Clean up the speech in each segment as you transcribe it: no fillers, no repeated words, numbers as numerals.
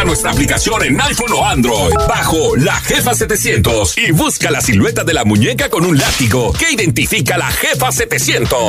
nuestra aplicación en iPhone o Android bajo La Jefa 700 y busca la silueta de la muñeca con un látigo que identifica a La Jefa 700.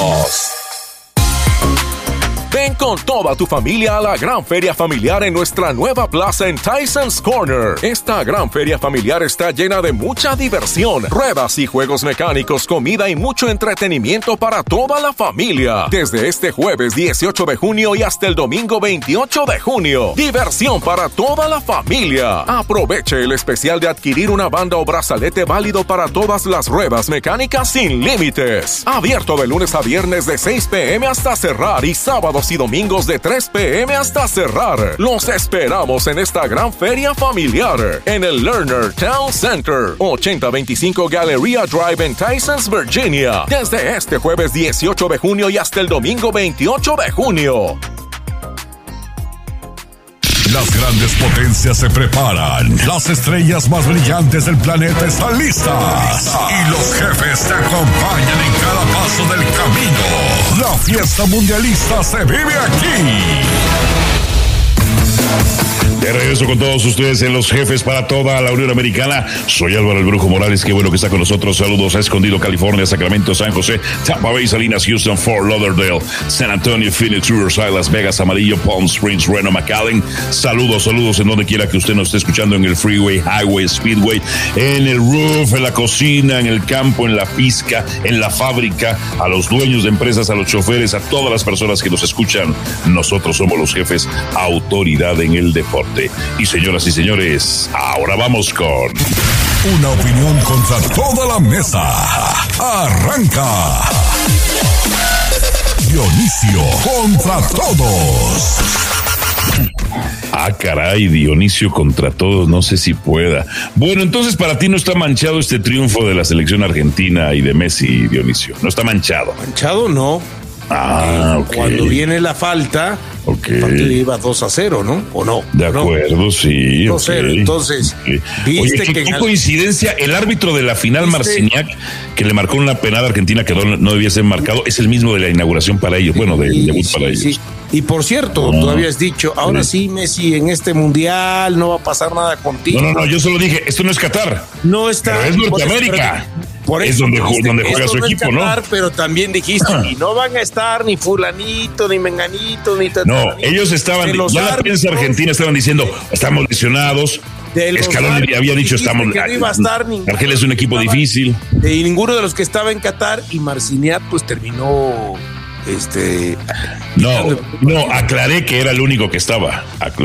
Ven con toda tu familia a la gran feria familiar en nuestra nueva plaza en Tyson's Corner. Esta gran feria familiar está llena de mucha diversión, ruedas y juegos mecánicos, comida y mucho entretenimiento para toda la familia. Desde este jueves 18 de junio y hasta el domingo 28 de junio. Diversión para toda la familia. Aproveche el especial de adquirir una banda o brazalete válido para todas las ruedas mecánicas sin límites. Abierto de lunes a viernes de 6 p.m. hasta cerrar y sábados y domingos de 3 p.m. hasta cerrar. Los esperamos en esta gran feria familiar en el Lerner Town Center, 8025 Galleria Drive en Tysons, Virginia, desde este jueves 18 de junio y hasta el domingo 28 de junio. Las grandes potencias se preparan. Las estrellas más brillantes del planeta están listas. Y los jefes te acompañan en cada paso del camino. La fiesta mundialista se vive aquí. De regreso con todos ustedes en Los Jefes para toda la Unión Americana. Soy Álvaro el Brujo Morales, qué bueno que está con nosotros. Saludos a Escondido, California, Sacramento, San José, Tampa Bay, Salinas, Houston, Fort Lauderdale, San Antonio, Phoenix, Riverside, Las Vegas, Amarillo, Palm Springs, Reno, McAllen. Saludos en donde quiera que usted nos esté escuchando, en el freeway, highway, speedway, en el roof, en la cocina, en el campo, en la pizca, en la fábrica, a los dueños de empresas, a los choferes, a todas las personas que nos escuchan. Nosotros somos Los Jefes, autoridad en el deporte. Y señoras y señores, ahora vamos con... Una opinión contra toda la mesa. Arranca. Dionisio contra todos. Ah, caray, Dionisio contra todos, no sé si pueda. Bueno, entonces para ti no está manchado este triunfo de la selección argentina y de Messi, Dionisio. No está manchado. Manchado no. Ok. Cuando viene la falta, el partido iba 2-0, ¿no? ¿O no? De acuerdo, sí. 2-0, entonces, viste. Oye, qué coincidencia, el árbitro de la final, Marciniak, que le marcó una penal a Argentina que no debía ser marcado, es el mismo de la inauguración para ellos, del debut para ellos. Sí. Y por cierto, tú habías dicho, ahora sí, Messi, en este mundial no va a pasar nada contigo. No, yo solo dije, esto no es Qatar. No está. Pero es Norteamérica. Por eso, es donde juega su equipo, Qatar, ¿no? Pero también dijiste, y no van a estar ni fulanito, ni menganito, ni... No, ellos estaban, ya la prensa argentina estaban diciendo, estamos lesionados. Scaloni había dicho, estamos... Que no iba a estar Argelia es un equipo difícil. Y ninguno de los que estaba en Qatar, y Marciniak pues terminó... No, aclaré que era el único que estaba.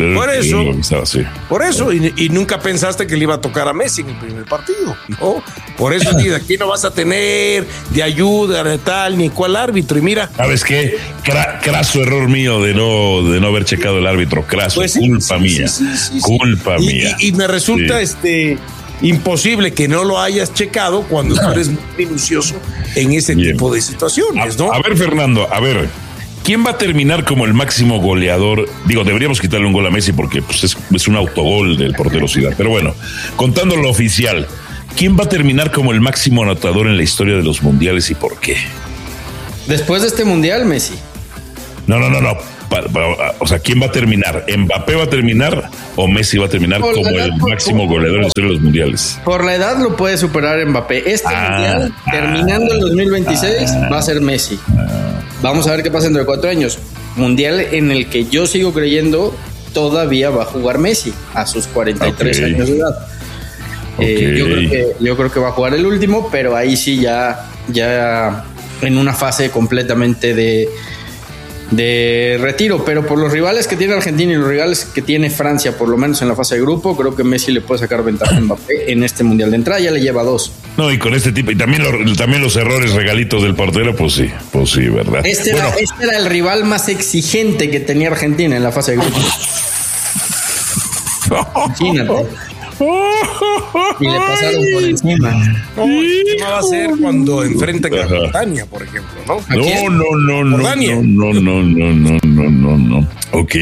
Por eso, y nunca pensaste que le iba a tocar a Messi en el primer partido, ¿no? Por eso, aquí no vas a tener de ayuda, de tal, ni cuál árbitro, y mira. ¿Sabes qué? Craso error mío de no haber checado el árbitro, craso, pues culpa mía. Y me resulta, imposible que no lo hayas checado cuando tú eres muy minucioso en ese tipo de situaciones, ¿no? A ver, Fernando, ¿quién va a terminar como el máximo goleador? Digo, deberíamos quitarle un gol a Messi porque pues, es un autogol del portero Zidane. Pero bueno, contando lo oficial, ¿quién va a terminar como el máximo anotador en la historia de los mundiales y por qué? Después de este mundial, Messi. No. O sea, ¿quién va a terminar? ¿Mbappé va a terminar o Messi va a terminar como el máximo goleador en la historia de los mundiales? Por la edad lo puede superar Mbappé. Mundial, terminando el 2026, va a ser Messi. Vamos a ver qué pasa dentro de 4 años. Mundial en el que yo sigo creyendo todavía va a jugar Messi a sus 43 años de edad. Yo creo que va a jugar el último, pero ahí sí ya en una fase completamente de retiro, pero por los rivales que tiene Argentina y los rivales que tiene Francia, por lo menos en la fase de grupo, creo que Messi le puede sacar ventaja a Mbappé en este mundial. De entrada ya le lleva 2. No, y con este tipo, y también los errores regalitos del portero, pues sí, ¿verdad? Este era el rival más exigente que tenía Argentina en la fase de grupo. Imagínate. Y le pasaron por encima. No, ¿qué va a hacer cuando enfrenten a Jordania, por ejemplo? No. No. Ok.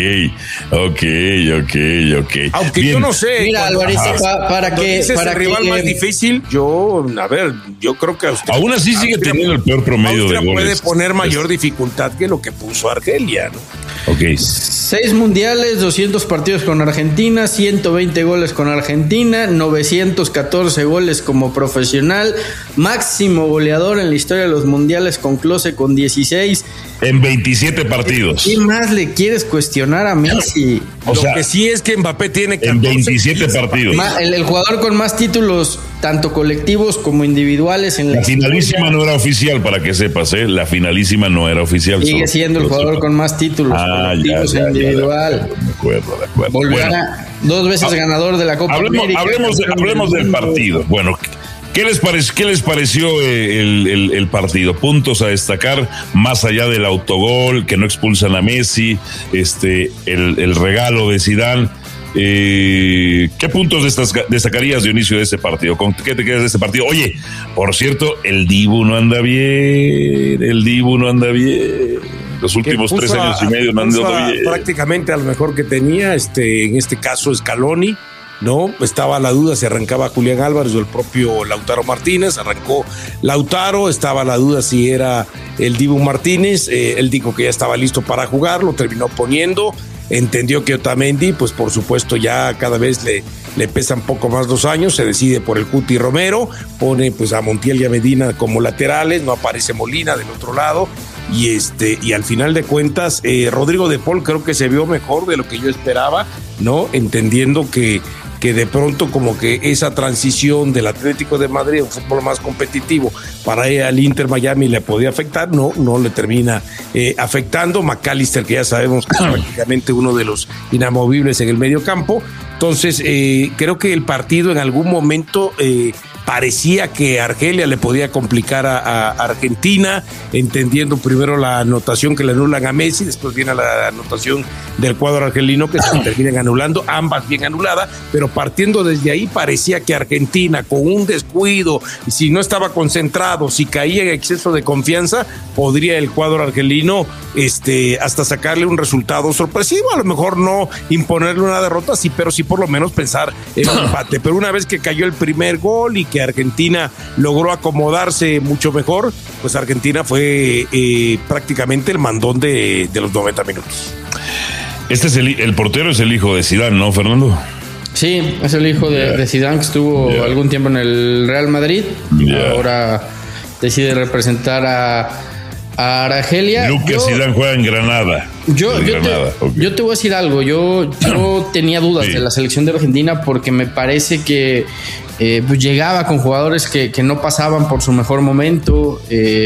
Aunque bien. yo no sé. Mira, Álvarez, para que es el rival más difícil, yo creo que aún así sigue teniendo el peor promedio de goles. Puede poner mayor dificultad que lo que puso Argelia, ¿no? Ok. 6 mundiales, 200 partidos con Argentina, 120 goles con Argentina, 914 goles como profesional, máximo goleador en la historia de los mundiales con Klose con 16. En 27 partidos. ¿Qué más le quieres cuestionar a Messi? Lo que sí es que Mbappé tiene 14, en 27 partidos. El jugador con más títulos, tanto colectivos como individuales. En la finalísima no era oficial, para que sepas, ¿eh? La finalísima no era oficial. Sigue siendo el jugador con más títulos colectivos e individual. De acuerdo. Volverá 2 veces ganador de la Copa América. Hablemos del partido. Bueno, ¿qué les pareció el partido? Puntos a destacar, más allá del autogol, que no expulsan a Messi, el regalo de Zidane. ¿Qué puntos destacarías, Dionisio, de ese partido? ¿Con qué te quedas de este partido? Oye, por cierto, el Dibu no anda bien. Los últimos 3 años y medio no han andado bien. Prácticamente a lo mejor que tenía, en este caso Scaloni, ¿no? Estaba la duda si arrancaba Julián Álvarez o el propio Lautaro Martínez. Arrancó Lautaro, estaba la duda si era el Dibu Martínez. Él dijo que ya estaba listo para jugar, lo terminó poniendo. Entendió que Otamendi, pues por supuesto ya cada vez le pesan poco más 2 años, se decide por el Cuti Romero, pone pues a Montiel y a Medina como laterales, no aparece Molina del otro lado, y al final de cuentas Rodrigo de Paul creo que se vio mejor de lo que yo esperaba, ¿no? Entendiendo que de pronto como que esa transición del Atlético de Madrid, un fútbol más competitivo, para ir al Inter Miami le podía afectar, no le termina afectando. McAllister, que ya sabemos que es prácticamente uno de los inamovibles en el medio campo. Entonces, creo que el partido en algún momento parecía que Argelia le podía complicar a Argentina, entendiendo primero la anotación que le anulan a Messi, después viene la anotación del cuadro argelino que se terminan anulando, ambas bien anuladas, pero partiendo desde ahí parecía que Argentina, con un descuido, si no estaba concentrado, si caía en exceso de confianza, podría el cuadro argelino hasta sacarle un resultado sorpresivo, a lo mejor no imponerle una derrota, sí, pero sí por lo menos pensar en un empate. Pero una vez que cayó el primer gol y que Argentina logró acomodarse mucho mejor, pues Argentina fue prácticamente el mandón de los 90 minutos. El portero es el hijo de Zidane, ¿no, Fernando? Sí, es el hijo de Zidane, que estuvo algún tiempo en el Real Madrid. Ahora decide representar a Argelia. Lucas Zidane juega en Granada. Yo te voy a decir algo. Yo tenía dudas de la selección de Argentina porque me parece que pues llegaba con jugadores que no pasaban por su mejor momento.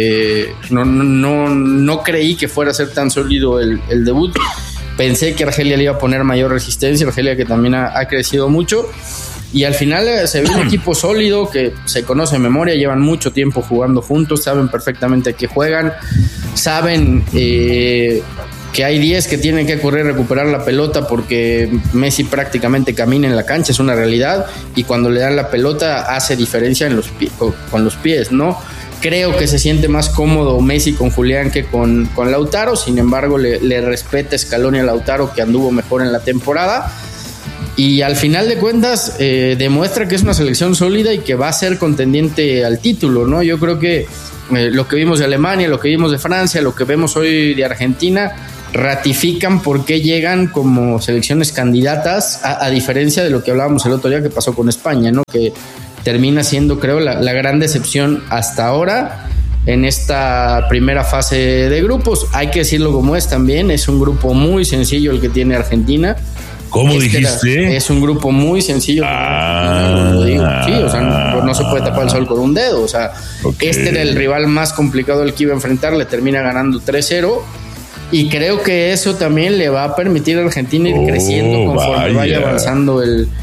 No creí que fuera a ser tan sólido el debut. Pensé que Argelia le iba a poner mayor resistencia. Argelia, que también ha crecido mucho. Y al final se ve un equipo sólido que se conoce de memoria, llevan mucho tiempo jugando juntos, saben perfectamente a qué juegan, saben que hay 10 que tienen que correr a recuperar la pelota porque Messi prácticamente camina en la cancha, es una realidad, y cuando le dan la pelota hace diferencia con los pies, ¿no? Creo que se siente más cómodo Messi con Julián que con Lautaro, sin embargo le respeta Scaloni a Lautaro, que anduvo mejor en la temporada. Y al final de cuentas demuestra que es una selección sólida y que va a ser contendiente al título, ¿no? Yo creo que lo que vimos de Alemania, lo que vimos de Francia, lo que vemos hoy de Argentina, ratifican por qué llegan como selecciones candidatas, a diferencia de lo que hablábamos el otro día que pasó con España, ¿no? Que termina siendo, creo, la gran decepción hasta ahora en esta primera fase de grupos. Hay que decirlo como es también, es un grupo muy sencillo el que tiene Argentina. ¿Cómo dijiste? Es un grupo muy sencillo. Lo digo. Sí, o sea, no se puede tapar el sol con un dedo. O sea, Este era el rival más complicado al que iba a enfrentar, le termina ganando 3-0. Y creo que eso también le va a permitir a Argentina ir creciendo conforme vaya avanzando el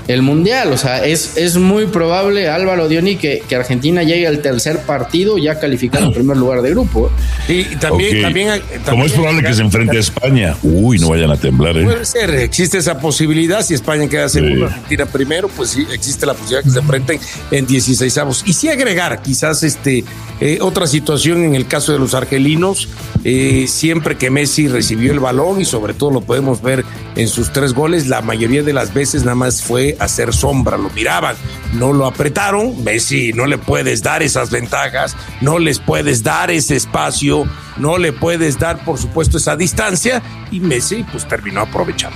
el Mundial. O sea, es muy probable, Álvaro Dioni, que Argentina llegue al tercer partido ya calificado en primer lugar de grupo. Y también como es probable que se enfrente a España, no vayan a temblar. Puede ser, existe esa posibilidad. Si España queda segundo, Argentina primero, pues sí, existe la posibilidad que se enfrenten en 16avos. Y sí agregar quizás otra situación en el caso de los argelinos, siempre que Messi recibió el balón, y sobre todo lo podemos ver en sus 3 goles, la mayoría de las veces nada más fue hacer sombra, lo miraban, no lo apretaron. Messi, no le puedes dar esas ventajas, no les puedes dar ese espacio, no le puedes dar, por supuesto, esa distancia, y Messi pues terminó aprovechando.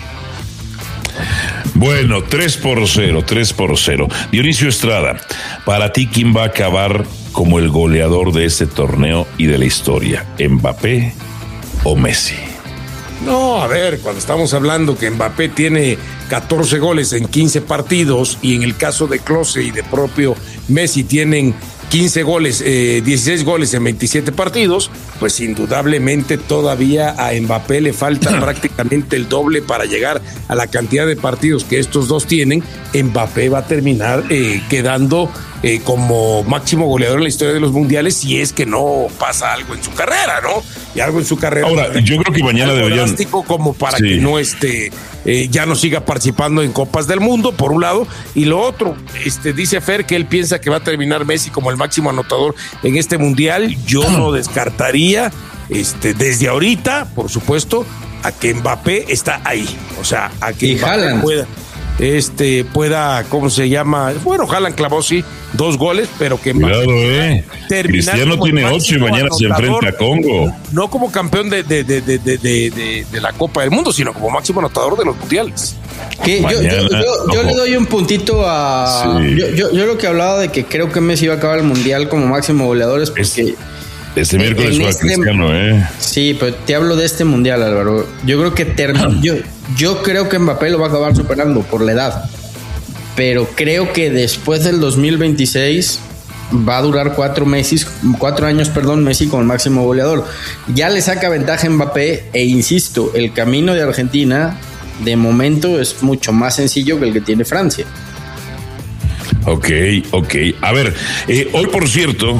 Bueno, 3-0. Dionisio Estrada, para ti, ¿quién va a acabar como el goleador de este torneo y de la historia? ¿Mbappé o Messi? No, a ver, cuando estamos hablando que Mbappé tiene 14 goles en 15 partidos, y en el caso de Klose y de propio Messi tienen 15 goles, 16 goles en 27 partidos, pues indudablemente todavía a Mbappé le falta prácticamente el doble para llegar a la cantidad de partidos que estos dos tienen. Mbappé va a terminar quedando como máximo goleador en la historia de los mundiales, si es que no pasa algo en su carrera, ¿no? Y algo en su carrera. Ahora, yo creo que mañana deberían... drástico como para que no ya no siga participando en Copas del Mundo, por un lado. Y lo otro, dice Fer que él piensa que va a terminar Messi como el máximo anotador en este mundial. Yo no descartaría, desde ahorita, por supuesto, a que Mbappé está ahí. O sea, a que Mbappé pueda, ¿cómo se llama? Bueno, Haaland clavó 2 goles, pero que cuidado, Cristiano tiene 8 y mañana se enfrenta a Congo. No como campeón de la Copa del Mundo, sino como máximo anotador de los mundiales. Yo le doy un puntito a... Sí. Yo lo que hablaba de que creo que Messi va a acabar el mundial como máximo goleador es porque... Este miércoles juega Cristiano, Sí, pero te hablo de este mundial, Álvaro. Yo creo que yo creo que Mbappé lo va a acabar superando por la edad. Pero creo que después del 2026 va a durar 4 años, Messi como el máximo goleador. Ya le saca ventaja a Mbappé, e insisto, el camino de Argentina de momento es mucho más sencillo que el que tiene Francia. Ok. A ver, hoy por cierto,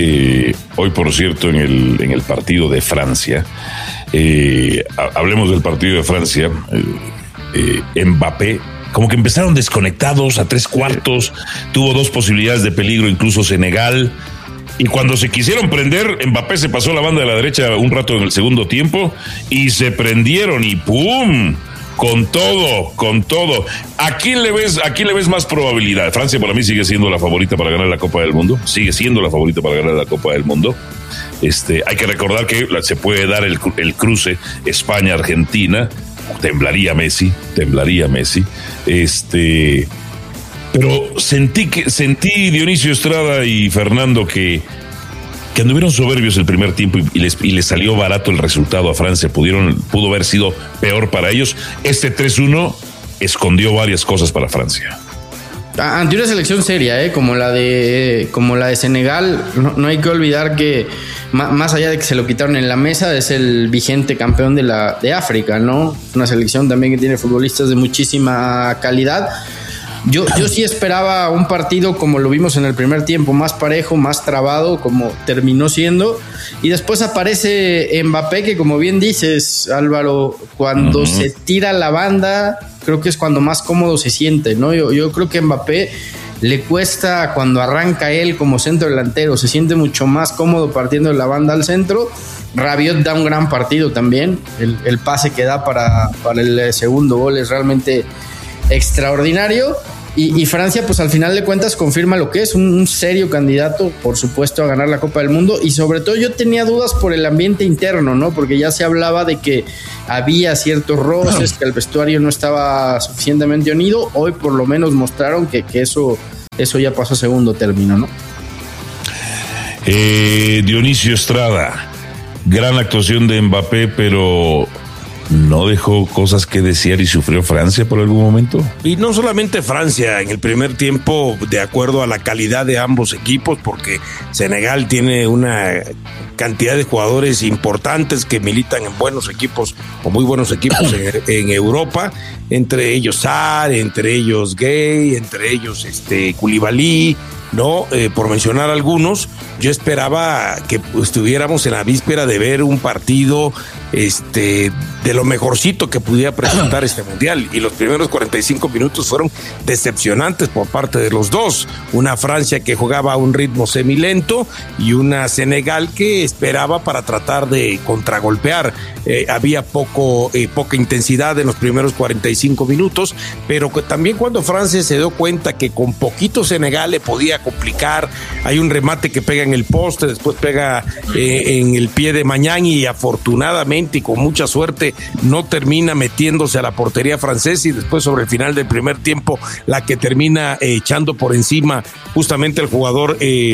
en el partido de Francia, hablemos del partido de Francia, Mbappé, como que empezaron desconectados a 3/4, tuvo 2 posibilidades de peligro, incluso Senegal, y cuando se quisieron prender, Mbappé se pasó a la banda de la derecha un rato en el segundo tiempo, y se prendieron, y ¡pum!, con todo. ¿A quién le ves más probabilidad? Francia para mí sigue siendo la favorita para ganar la Copa del Mundo. Hay que recordar que se puede dar el cruce España-Argentina. Temblaría Messi. Pero sentí Dionisio Estrada y Fernando que anduvieron soberbios el primer tiempo y les salió barato el resultado a Francia. Pudo haber sido peor para ellos. Este 3-1 escondió varias cosas para Francia. Ante una selección seria, como la de Senegal, no hay que olvidar que más allá de que se lo quitaron en la mesa, es el vigente campeón de África, ¿no? Una selección también que tiene futbolistas de muchísima calidad. Yo sí esperaba un partido como lo vimos en el primer tiempo, más parejo, más trabado, como terminó siendo. Y después aparece Mbappé, que como bien dices, Álvaro, cuando se tira la banda, creo que es cuando más cómodo se siente, ¿no? Yo creo que a Mbappé le cuesta cuando arranca él como centro delantero, se siente mucho más cómodo partiendo de la banda al centro. Rabiot da un gran partido también, el pase que da para el segundo gol es realmente extraordinario. Y Francia, pues al final de cuentas confirma lo que es un serio candidato, por supuesto, a ganar la Copa del Mundo. Y sobre todo yo tenía dudas por el ambiente interno, ¿no? Porque ya se hablaba de que había ciertos roces, que el vestuario no estaba suficientemente unido. Hoy por lo menos mostraron que eso ya pasó a segundo término, ¿no? Dionisio Estrada, gran actuación de Mbappé, pero ¿No dejó cosas que desear y sufrió Francia por algún momento? Y no solamente Francia, en el primer tiempo, de acuerdo a la calidad de ambos equipos, porque Senegal tiene una cantidad de jugadores importantes que militan en buenos equipos o muy buenos equipos en Europa, entre ellos Sarr, entre ellos Gay, entre ellos Koulibaly, ¿no? Por mencionar algunos. Yo esperaba que estuviéramos en la víspera de ver un partido de lo mejorcito que pudiera presentar este mundial, y los primeros 45 minutos fueron decepcionantes por parte de los dos. Una Francia que jugaba a un ritmo semilento y una Senegal que esperaba para tratar de contragolpear. Había poca intensidad en los primeros 45 minutos, pero también cuando Francia se dio cuenta que con poquito Senegal le podía complicar, hay un remate que pega en el poste, después pega en el pie de Mañán, y afortunadamente y con mucha suerte no termina metiéndose a la portería francesa, y después sobre el final del primer tiempo la que termina echando por encima justamente el jugador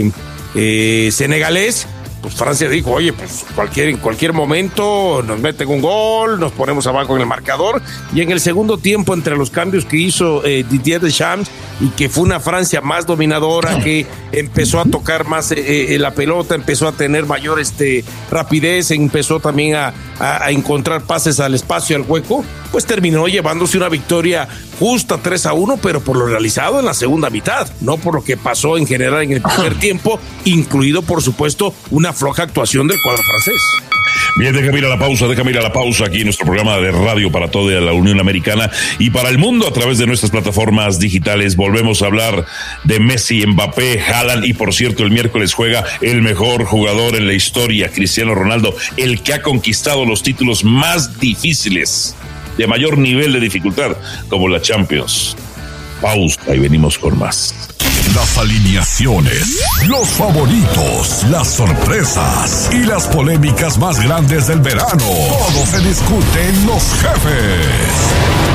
senegalés. Pues Francia dijo, oye, pues en cualquier momento nos meten un gol, nos ponemos abajo en el marcador. Y en el segundo tiempo, entre los cambios que hizo Didier Deschamps, y que fue una Francia más dominadora, que empezó a tocar más la pelota, empezó a tener mayor rapidez, empezó también a encontrar pases al espacio, al hueco, pues terminó llevándose una victoria justa 3-1, pero por lo realizado en la segunda mitad, no por lo que pasó en general en el primer tiempo, incluido por supuesto una floja actuación del cuadro francés. Bien, déjame ir a la pausa aquí en nuestro programa de radio para toda la Unión Americana y para el mundo a través de nuestras plataformas digitales. Volvemos a hablar de Messi, Mbappé, Haaland, y por cierto el miércoles juega el mejor jugador en la historia, Cristiano Ronaldo, el que ha conquistado los títulos más difíciles, de mayor nivel de dificultad, como la Champions. Pausa y venimos con más. Las alineaciones, los favoritos, las sorpresas y las polémicas más grandes del verano. Todo se discute en Los Jefes.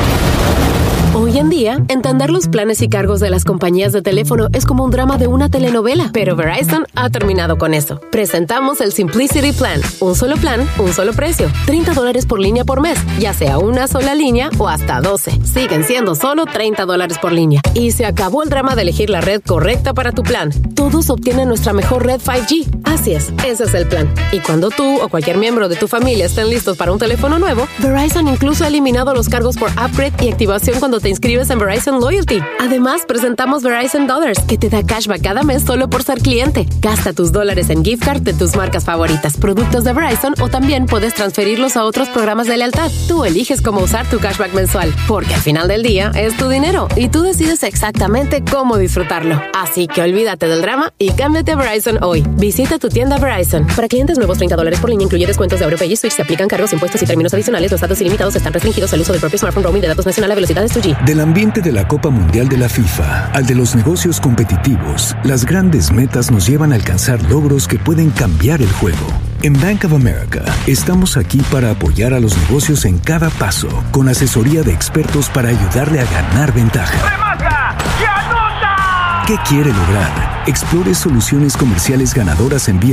Hoy en día, entender los planes y cargos de las compañías de teléfono es como un drama de una telenovela, pero Verizon ha terminado con eso. Presentamos el Simplicity Plan. Un solo plan, un solo precio. $30 por línea por mes, ya sea una sola línea o hasta 12. Siguen siendo solo $30 por línea. Y se acabó el drama de elegir la red correcta para tu plan. Todos obtienen nuestra mejor red 5G. Así es, ese es el plan. Y cuando tú o cualquier miembro de tu familia estén listos para un teléfono nuevo, Verizon incluso ha eliminado los cargos por upgrade y activación cuando te inscribes en Verizon Loyalty. Además, presentamos Verizon Dollars, que te da cashback cada mes solo por ser cliente. Gasta tus dólares en gift card de tus marcas favoritas, productos de Verizon, o también puedes transferirlos a otros programas de lealtad. Tú eliges cómo usar tu cashback mensual, porque al final del día es tu dinero y tú decides exactamente cómo disfrutarlo. Así que olvídate del drama y cámbiate a Verizon hoy. Visita tu tienda Verizon. Para clientes nuevos, $30 por línea incluye descuentos de AuroPay y Switch. Se aplican cargos, impuestos y términos adicionales. Los datos ilimitados están restringidos al uso del propio smartphone. Roaming de datos nacional a velocidades 2G. Del ambiente de la Copa Mundial de la FIFA al de los negocios competitivos, las grandes metas nos llevan a alcanzar logros que pueden cambiar el juego. En Bank of America estamos aquí para apoyar a los negocios en cada paso, con asesoría de expertos para ayudarle a ganar ventaja. ¡Remata! ¡Y anota! ¿Qué quiere lograr? Explore soluciones comerciales ganadoras en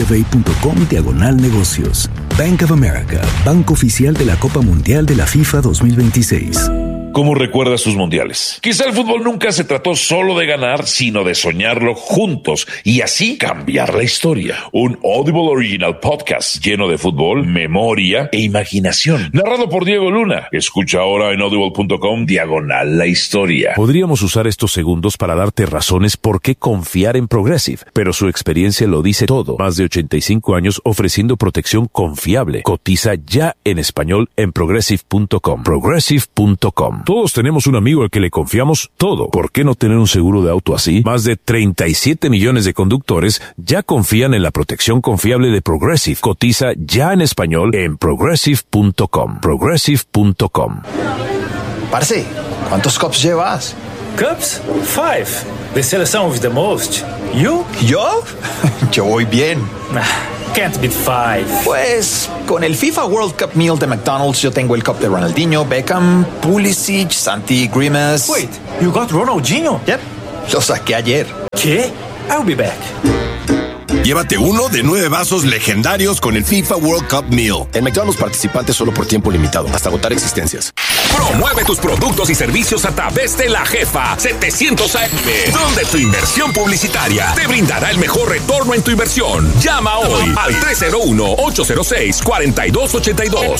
BofA.com/negocios. Bank of America, banco oficial de la Copa Mundial de la FIFA 2026. ¿Cómo recuerdas sus mundiales? Quizá el fútbol nunca se trató solo de ganar, sino de soñarlo juntos y así cambiar la historia. Un Audible Original Podcast lleno de fútbol, memoria e imaginación. Narrado por Diego Luna. Escucha ahora en audible.com/la historia. Podríamos usar estos segundos para darte razones por qué confiar en Progressive, pero su experiencia lo dice todo. Más de 85 años ofreciendo protección confiable. Cotiza ya en español en Progressive.com. Progressive.com. Todos tenemos un amigo al que le confiamos todo. ¿Por qué no tener un seguro de auto así? Más de 37 millones de conductores ya confían en la protección confiable de Progressive. Cotiza ya en español en Progressive.com. Progressive.com. Parce, ¿cuántos cups llevas? Cups? 5. De selección with the most. You? ¿Yo? Yo voy bien. Can't beat 5. Pues con el FIFA World Cup Meal de McDonald's yo tengo el cup de Ronaldinho, Beckham, Pulisic, Santi, Grimes. Wait, you got Ronaldinho? Yep, lo saqué ayer. ¿Qué? I'll be back. Llévate uno de 9 vasos legendarios con el FIFA World Cup Meal. En McDonald's participantes solo por tiempo limitado, hasta agotar existencias. Promueve tus productos y servicios a través de La Jefa 700 AM, donde tu inversión publicitaria te brindará el mejor retorno en tu inversión. Llama hoy al 301-806-4282.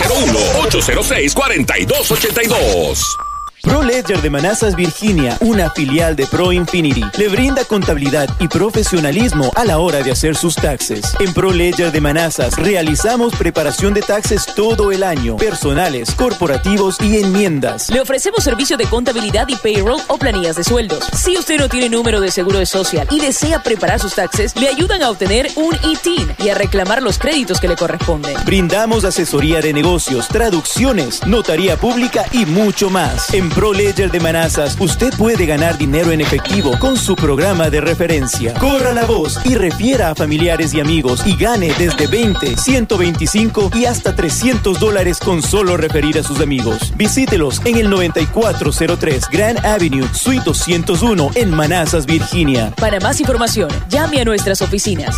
301-806-4282. Pro Ledger de Manassas, Virginia, una filial de Pro Infinity, le brinda contabilidad y profesionalismo a la hora de hacer sus taxes. En Pro Ledger de Manassas realizamos preparación de taxes todo el año, personales, corporativos y enmiendas. Le ofrecemos servicio de contabilidad y payroll o planillas de sueldos. Si usted no tiene número de seguro de social y desea preparar sus taxes, le ayudan a obtener un ITIN y a reclamar los créditos que le corresponden. Brindamos asesoría de negocios, traducciones, notaría pública y mucho más. En Pro Ledger de Manassas, usted puede ganar dinero en efectivo con su programa de referencia. Corra la voz y refiera a familiares y amigos y gane desde 20, 125 y hasta $300 con solo referir a sus amigos. Visítelos en el 9403 Grand Avenue, Suite 201 en Manassas, Virginia. Para más información, llame a nuestras oficinas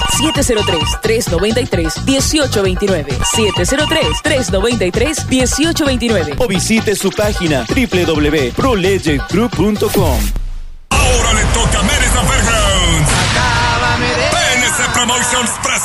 703-393-1829, 703-393-1829 o visite su página www.proledgergroup.com. Ahora le toca a Melissa Fairgrounds. PNC Promotions presenta